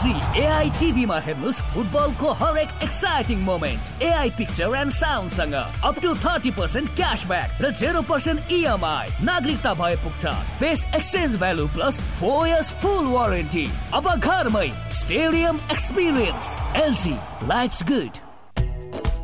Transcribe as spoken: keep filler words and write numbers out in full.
LG AI टिभीमा हेर्नुस् फुटबलको हरेक exciting moment. AI picture and sound सँग up to thirty percent cashback र जेरो पर्सेन्ट इएमआई। नागरिकता भए पुग्छ। Best exchange value plus four years फुल वारेन्टी। अब घरमै stadium experience. LG, lives good.